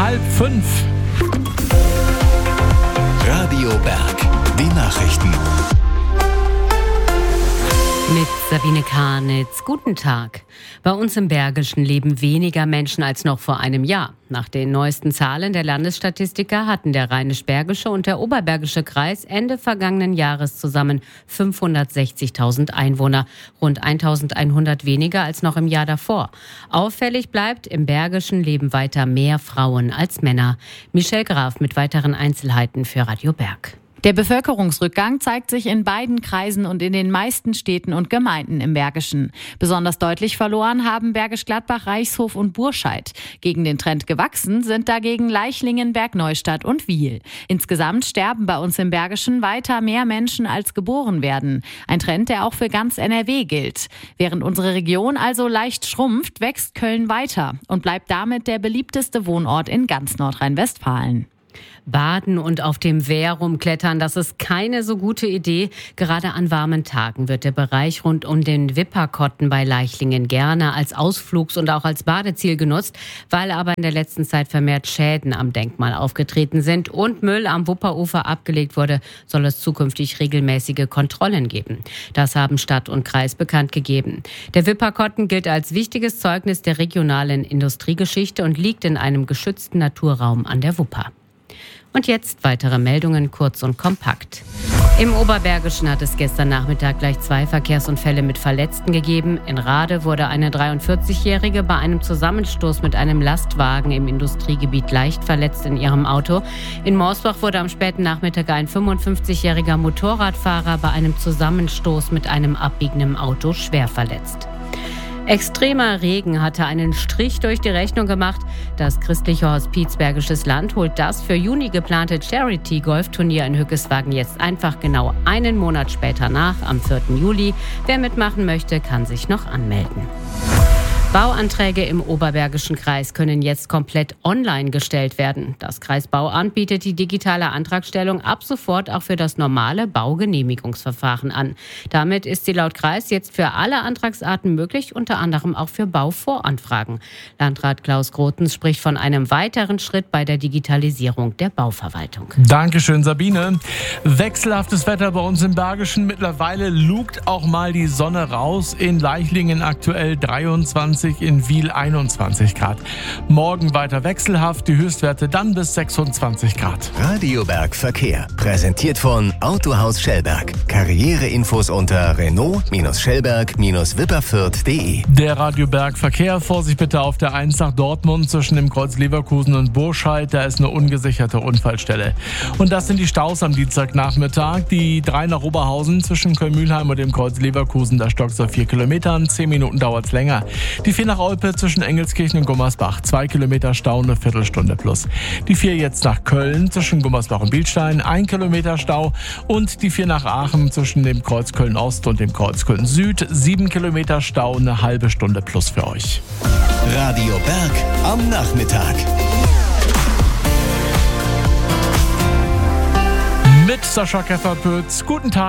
4:30. Radio Berg, die Nachrichten. Mit Sabine Karnitz. Guten Tag. Bei uns im Bergischen leben weniger Menschen als noch vor einem Jahr. Nach den neuesten Zahlen der Landesstatistiker hatten der Rheinisch-Bergische und der Oberbergische Kreis Ende vergangenen Jahres zusammen 560.000 Einwohner, rund 1.100 weniger als noch im Jahr davor. Auffällig bleibt, im Bergischen leben weiter mehr Frauen als Männer. Michelle Graf mit weiteren Einzelheiten für Radio Berg. Der Bevölkerungsrückgang zeigt sich in beiden Kreisen und in den meisten Städten und Gemeinden im Bergischen. Besonders deutlich verloren haben Bergisch Gladbach, Reichshof und Burscheid. Gegen den Trend gewachsen sind dagegen Leichlingen, Bergneustadt und Wiel. Insgesamt sterben bei uns im Bergischen weiter mehr Menschen als geboren werden. Ein Trend, der auch für ganz NRW gilt. Während unsere Region also leicht schrumpft, wächst Köln weiter und bleibt damit der beliebteste Wohnort in ganz Nordrhein-Westfalen. Baden und auf dem Wehr rumklettern, das ist keine so gute Idee. Gerade an warmen Tagen wird der Bereich rund um den Wipperkotten bei Leichlingen gerne als Ausflugs- und auch als Badeziel genutzt, weil aber in der letzten Zeit vermehrt Schäden am Denkmal aufgetreten sind und Müll am Wupperufer abgelegt wurde, soll es zukünftig regelmäßige Kontrollen geben. Das haben Stadt und Kreis bekannt gegeben. Der Wipperkotten gilt als wichtiges Zeugnis der regionalen Industriegeschichte und liegt in einem geschützten Naturraum an der Wupper. Und jetzt weitere Meldungen, kurz und kompakt. Im Oberbergischen hat es gestern Nachmittag gleich 2 Verkehrsunfälle mit Verletzten gegeben. In Rade wurde eine 43-Jährige bei einem Zusammenstoß mit einem Lastwagen im Industriegebiet leicht verletzt in ihrem Auto. In Morsbach wurde am späten Nachmittag ein 55-jähriger Motorradfahrer bei einem Zusammenstoß mit einem abbiegenden Auto schwer verletzt. Extremer Regen hatte einen Strich durch die Rechnung gemacht. Das christliche Hospiz Bergisches Land holt das für Juni geplante Charity-Golfturnier in Hückeswagen jetzt einfach genau einen Monat später nach, am 4. Juli. Wer mitmachen möchte, kann sich noch anmelden. Bauanträge im Oberbergischen Kreis können jetzt komplett online gestellt werden. Das Kreisbauamt bietet die digitale Antragstellung ab sofort auch für das normale Baugenehmigungsverfahren an. Damit ist sie laut Kreis jetzt für alle Antragsarten möglich, unter anderem auch für Bauvoranfragen. Landrat Klaus Grotens spricht von einem weiteren Schritt bei der Digitalisierung der Bauverwaltung. Dankeschön, Sabine. Wechselhaftes Wetter bei uns im Bergischen. Mittlerweile lugt auch mal die Sonne raus. In Leichlingen aktuell 23, in Wiel 21 Grad. Morgen weiter wechselhaft, die Höchstwerte dann bis 26 Grad. Radio Berg Verkehr, präsentiert von Autohaus Schellberg. Karriereinfos unter Renault-Schellberg-Wipperfürth.de. Der Radio Berg Verkehr, Vorsicht bitte auf der 1 nach Dortmund zwischen dem Kreuz Leverkusen und Burscheid, da ist eine ungesicherte Unfallstelle. Und das sind die Staus am Dienstagnachmittag. Die 3 nach Oberhausen zwischen Köln-Mühlheim und dem Kreuz Leverkusen, da stockt es auf 4 Kilometern, 10 Minuten dauert es länger. Die 4 nach Olpe zwischen Engelskirchen und Gummersbach, 2 Kilometer Stau, eine Viertelstunde plus. Die 4 jetzt nach Köln zwischen Gummersbach und Bilstein, 1 Kilometer Stau. Und die 4 nach Aachen zwischen dem Kreuz Köln-Ost und dem Kreuz Köln-Süd, 7 Kilometer Stau, eine halbe Stunde plus für euch. Radio Berg am Nachmittag. Mit Sascha Kefferpütz. Guten Tag.